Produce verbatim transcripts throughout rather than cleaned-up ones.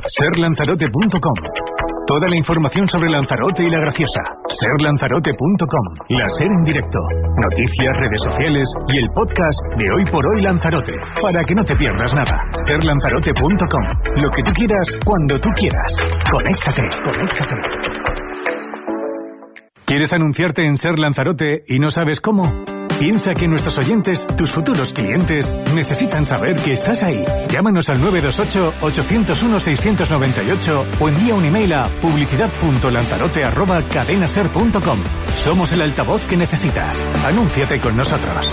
ser lanzarote punto com. Toda la información sobre Lanzarote y La Graciosa. ser lanzarote punto com. La SER en directo. Noticias, redes sociales y el podcast de Hoy por Hoy Lanzarote. Para que no te pierdas nada. ser lanzarote punto com. Lo que tú quieras, cuando tú quieras. Conéctate, conéctate. ¿Quieres anunciarte en Ser Lanzarote y no sabes cómo? Piensa que nuestros oyentes, tus futuros clientes, necesitan saber que estás ahí. Llámanos al nueve dos ocho, ocho cero uno, seis nueve ocho o envía un email a publicidad punto lanzarote arroba cadenaser punto com. Somos el altavoz que necesitas. Anúnciate con nosotros.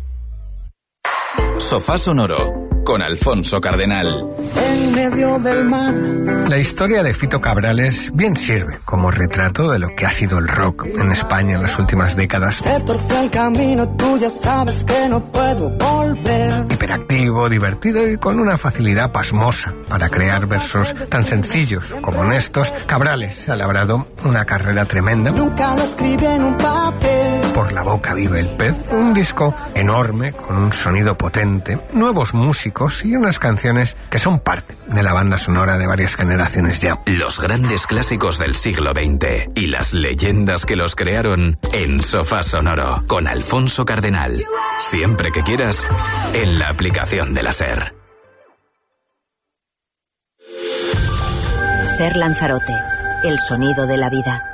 Sofá Sonoro con Alfonso Cardenal. En medio del mar. La historia de Fito Cabrales bien sirve como retrato de lo que ha sido el rock en España en las últimas décadas. Se torció el camino, tú ya sabes que no puedo volver. Hiperactivo, divertido y con una facilidad pasmosa para crear versos tan sencillos como honestos, Cabrales ha labrado una carrera tremenda. Nunca lo escribí en un papel. Por la boca vive el pez, un disco enorme con un sonido potente, nuevos músicos y unas canciones que son parte de la banda sonora de varias generaciones ya. Los grandes clásicos del siglo veinte y las leyendas que los crearon en Sofá Sonoro con Alfonso Cardenal. Siempre que quieras, en la aplicación de la SER. SER Lanzarote, el sonido de la vida.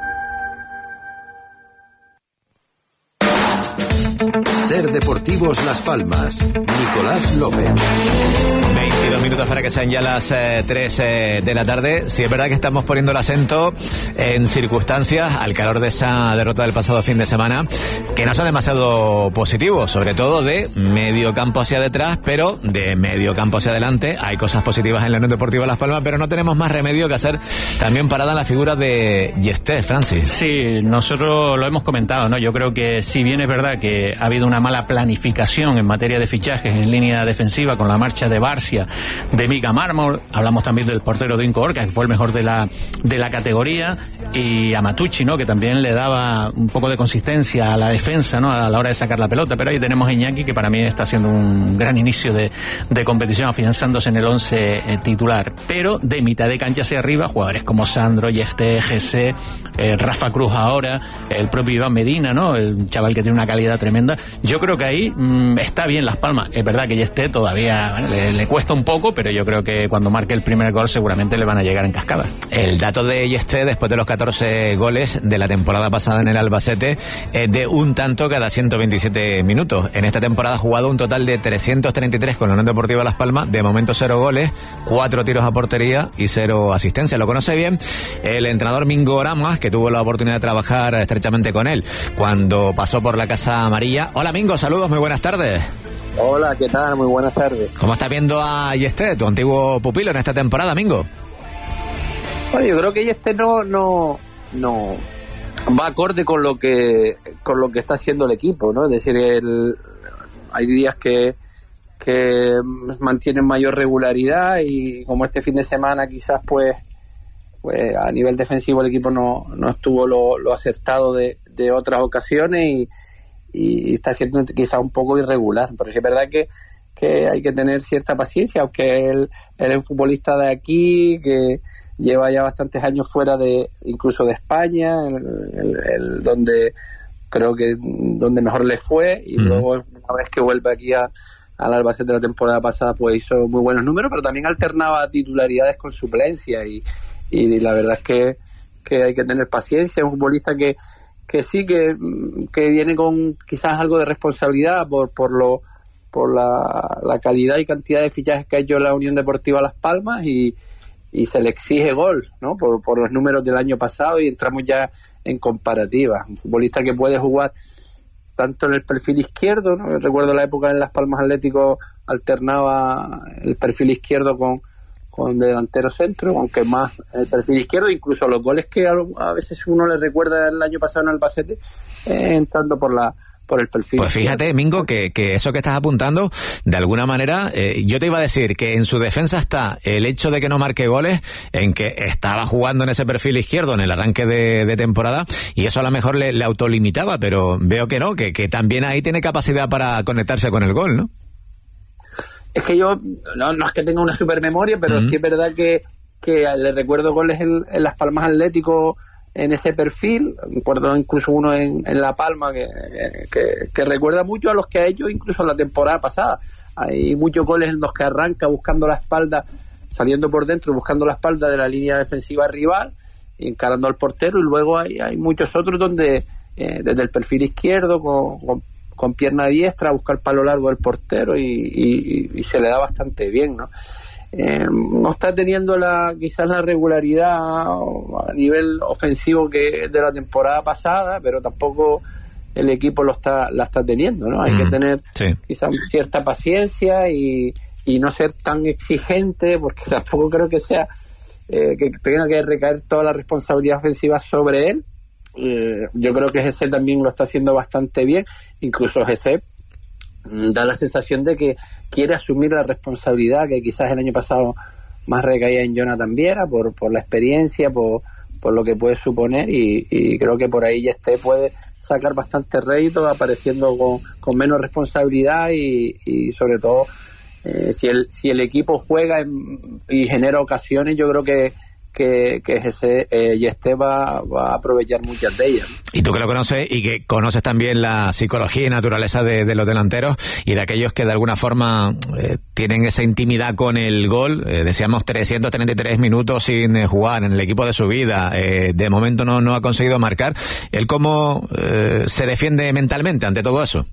SER Deportivos Las Palmas, Nicolás López. veintidós minutos para que sean ya las eh, tres eh, de la tarde. Sí, es verdad que estamos poniendo el acento en circunstancias, al calor de esa derrota del pasado fin de semana, que no son demasiado positivos, sobre todo de medio campo hacia detrás, pero de medio campo hacia adelante. Hay cosas positivas en la Unión Deportiva Las Palmas, pero no tenemos más remedio que hacer también parada en la figura de Yesté, Francis. Sí, nosotros lo hemos comentado, ¿no? Yo creo que si bien es verdad que ha habido una mala planificación en materia de fichajes en línea defensiva con la marcha de Barcia, de Mika Mármol, hablamos también del portero Dinko Orca, que fue el mejor de la de la categoría, y a Matucci, ¿no? Que también le daba un poco de consistencia a la defensa, ¿no? A la hora de sacar la pelota, pero ahí tenemos a Iñaki, que para mí está haciendo un gran inicio de, de competición, afianzándose en el once eh, titular, pero de mitad de cancha hacia arriba, jugadores como Sandro, Yesté, G C, eh, Rafa Cruz ahora, el propio Iván Medina, ¿no? El chaval que tiene una calidad tremenda. Yo creo que ahí mmm, está bien Las Palmas. Es verdad que Yesté todavía bueno, le, le cuesta un poco, pero yo creo que cuando marque el primer gol seguramente le van a llegar en cascada. El dato de Yesté, después de los catorce goles de la temporada pasada en el Albacete, es de un tanto cada ciento veintisiete minutos. En esta temporada ha jugado un total de trescientos treinta y tres con la Unión Deportiva Las Palmas, de momento cero goles, cuatro tiros a portería y cero asistencia. Lo conoce bien el entrenador Mingo Oramas, que tuvo la oportunidad de trabajar estrechamente con él cuando pasó por la Casa Amarilla. Hola Mingo, saludos, muy buenas tardes. Hola, ¿qué tal? Muy buenas tardes. ¿Cómo estás viendo a Yesté, tu antiguo pupilo, en esta temporada, Mingo? Bueno, yo creo que Yesté no, no, no va acorde con lo que con lo que está haciendo el equipo, ¿no? Es decir, el, hay días que que mantienen mayor regularidad y como este fin de semana quizás pues pues a nivel defensivo el equipo no, no estuvo lo, lo acertado de, de otras ocasiones y, y está siendo quizás un poco irregular, pero sí es verdad que, que hay que tener cierta paciencia, aunque él, él es un futbolista de aquí que lleva ya bastantes años fuera de incluso de España, el, el, el, donde creo que donde mejor le fue y mm. luego una vez que vuelve aquí a al Albacete de la temporada pasada pues hizo muy buenos números, pero también alternaba titularidades con suplencia y, y la verdad es que, que hay que tener paciencia. Es un futbolista que, que sí que, que viene con quizás algo de responsabilidad por, por lo por la, la calidad y cantidad de fichajes que ha hecho la Unión Deportiva Las Palmas y, y se le exige gol, ¿no? Por, por los números del año pasado y entramos ya en comparativa. Un futbolista que puede jugar tanto en el perfil izquierdo, ¿no? Recuerdo la época en Las Palmas Atlético alternaba el perfil izquierdo con, con delantero centro, aunque más el perfil izquierdo, incluso los goles que a, a veces uno le recuerda el año pasado en Albacete, eh, entrando por la por el perfil. Pues fíjate, Mingo, que, que eso que estás apuntando, de alguna manera, eh, yo te iba a decir que en su defensa está el hecho de que no marque goles, en que estaba jugando en ese perfil izquierdo en el arranque de, de temporada, y eso a lo mejor le, le autolimitaba, pero veo que no, que, que también ahí tiene capacidad para conectarse con el gol, ¿no? Es que yo, no, no es que tenga una super memoria, pero uh-huh. sí es verdad que que le recuerdo goles en, en Las Palmas Atlético en ese perfil, recuerdo incluso uno en, en La Palma que, que, que recuerda mucho a los que ha hecho incluso en la temporada pasada. Hay muchos goles en los que arranca buscando la espalda, saliendo por dentro, buscando la espalda de la línea defensiva rival, encarando al portero, y luego hay, hay muchos otros donde eh, desde el perfil izquierdo con, con, con pierna diestra busca el palo largo del portero y, y, y se le da bastante bien, ¿no? Eh, no está teniendo la quizás la regularidad a nivel ofensivo que de la temporada pasada, pero tampoco el equipo lo está la está teniendo, ¿no? Hay mm, que tener sí. quizás cierta paciencia y, y no ser tan exigente, porque tampoco creo que sea eh, que tenga que recaer toda la responsabilidad ofensiva sobre él. Eh, yo creo que Jesse también lo está haciendo bastante bien, incluso Jesse da la sensación de que quiere asumir la responsabilidad que quizás el año pasado más recaía en Jonathan Viera por, por la experiencia, por, por lo que puede suponer, y, y creo que por ahí ya este puede sacar bastante rédito apareciendo con, con menos responsabilidad y, y sobre todo eh, si el si el equipo juega en, y genera ocasiones, yo creo que que, que ese eh, Yeste va, va a aprovechar muchas de ellas. Y tú que lo conoces y que conoces también la psicología y naturaleza de, de los delanteros y de aquellos que de alguna forma eh, tienen esa intimidad con el gol, eh, decíamos trescientos treinta y tres minutos sin eh, jugar en el equipo de su vida, eh, de momento no, no ha conseguido marcar. ¿Él cómo eh, se defiende mentalmente ante todo eso?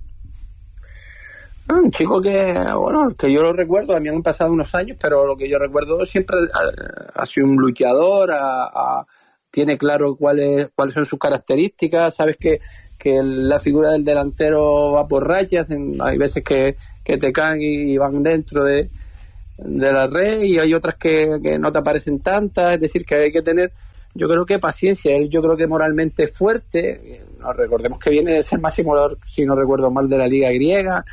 Un chico que, bueno, que yo lo recuerdo, a mí han pasado unos años, pero lo que yo recuerdo siempre ha, ha sido un luchador, ha, ha, tiene claro cuáles cuáles son sus características, sabes que, que la figura del delantero va por rachas, en, hay veces que, que te caen y van dentro de, de la red y hay otras que, que no te aparecen tantas, es decir, que hay que tener, yo creo que paciencia, él yo creo que moralmente fuerte, no, recordemos que viene de ser máximo goleador, si no recuerdo mal, de la Liga Griega,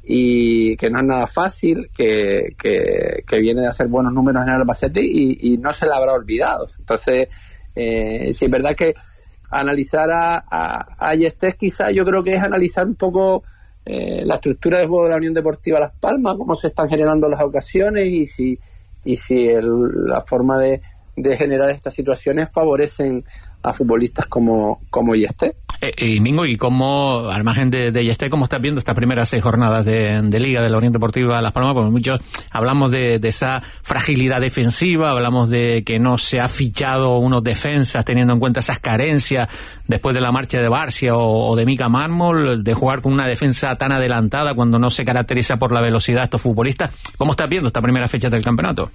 y que no es nada fácil, que, que, que viene de hacer buenos números en el Albacete y, y no se le habrá olvidado. Entonces, eh, si es verdad que analizar a, a, a Yestés quizás yo creo que es analizar un poco eh, la estructura de juego de la Unión Deportiva Las Palmas, cómo se están generando las ocasiones y si, y si el, la forma de, de generar estas situaciones favorecen a futbolistas como, como Yestés. Eh, y Mingo, ¿y cómo, al margen de, de Yestés, cómo estás viendo estas primeras seis jornadas de, de Liga de la Unión Deportiva Las Palmas? Porque muchos hablamos de, de esa fragilidad defensiva, hablamos de que no se ha fichado unos defensas teniendo en cuenta esas carencias después de la marcha de Barcia o, o de Mika Mármol, de jugar con una defensa tan adelantada cuando no se caracteriza por la velocidad de estos futbolistas. ¿Cómo estás viendo esta primera fecha del campeonato?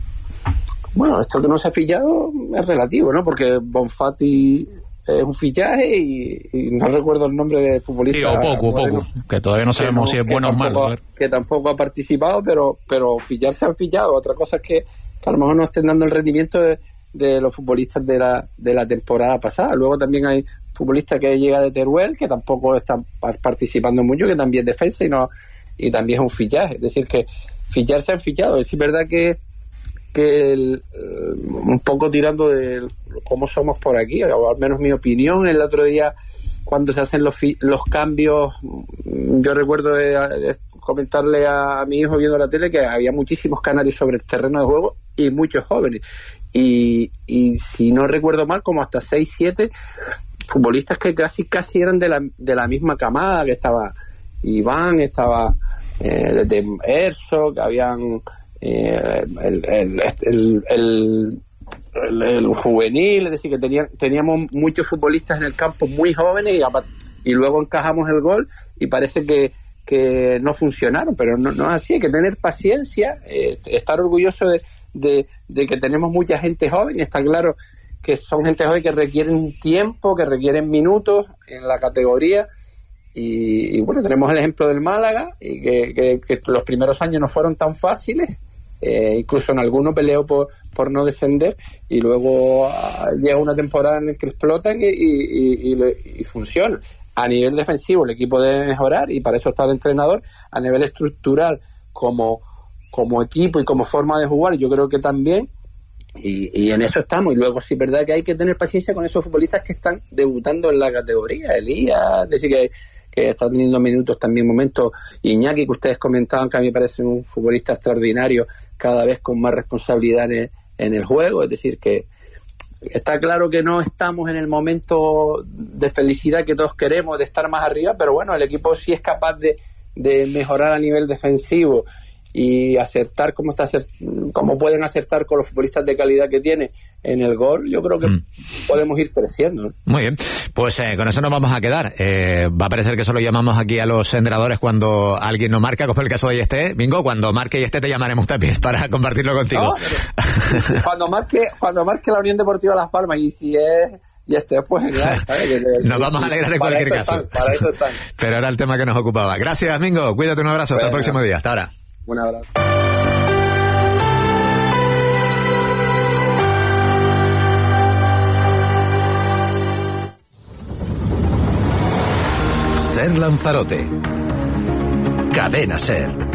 Bueno, esto que no se ha fichado es relativo, ¿no? Porque Bonfatti es un fichaje y, y no recuerdo el nombre del futbolista. Sí, o poco, poco, que todavía no sabemos no, si es bueno o malo. Que tampoco ha participado, pero pero fichar se han fichado. Otra cosa es que, que a lo mejor no estén dando el rendimiento de, de los futbolistas de la de la temporada pasada. Luego también hay futbolistas que llega de Teruel, que tampoco están participando mucho, que también es defensa y no y también es un fichaje. Es decir, que fichar se han fichado. Es verdad que que el, un poco tirando de cómo somos por aquí, o al menos mi opinión, el otro día cuando se hacen los, fi- los cambios, yo recuerdo de, de comentarle a, a mi hijo viendo la tele que había muchísimos canarios sobre el terreno de juego y muchos jóvenes, y, y si no recuerdo mal, como hasta seis siete futbolistas que casi casi eran de la, de la misma camada, que estaba Iván, estaba eh, de Erso, que habían Eh, el, el, el, el, el, el juvenil, es decir, que tenía, teníamos muchos futbolistas en el campo muy jóvenes y, y luego encajamos el gol y parece que, que no funcionaron, pero no, no es así, hay que tener paciencia, eh, estar orgulloso de, de, de que tenemos mucha gente joven, y está claro que son gente joven que requieren tiempo, que requieren minutos en la categoría. Y, y bueno, tenemos el ejemplo del Málaga, y que, que, que los primeros años no fueron tan fáciles, eh, incluso en algunos peleó por, por no descender, y luego uh, llega una temporada en la que explotan y, y, y, y funciona. A nivel defensivo el equipo debe mejorar, y para eso está el entrenador. A nivel estructural, como, como equipo y como forma de jugar, yo creo que también, y, y en eso estamos. Y luego sí es verdad que hay que tener paciencia con esos futbolistas que están debutando en la categoría. Elías, es decir, que que está teniendo minutos también, momentos. Iñaki, que ustedes comentaban, que a mí me parece un futbolista extraordinario, cada vez con más responsabilidad en el, en el juego, es decir, que está claro que no estamos en el momento de felicidad que todos queremos, de estar más arriba, pero bueno, el equipo sí es capaz de, de mejorar a nivel defensivo y acertar como está como pueden acertar con los futbolistas de calidad que tiene en el gol. Yo creo que mm. podemos ir creciendo, ¿no? Muy bien, pues eh, con eso nos vamos a quedar. Eh, va a parecer que solo llamamos aquí a los entrenadores cuando alguien no marca, como el caso de Yesté. Bingo, cuando marque Yesté te llamaremos también para compartirlo contigo. No, pero, cuando marque cuando marque la Unión Deportiva Las Palmas, y si es y este pues genial, ¿sabes? Nos vamos a alegrar en cualquier caso. Están, para eso están. Pero era el tema que nos ocupaba. Gracias, Mingo. Cuídate, un abrazo. Bueno, hasta el próximo día. Hasta ahora. Un abrazo. Ser Lanzarote. Cadena Ser.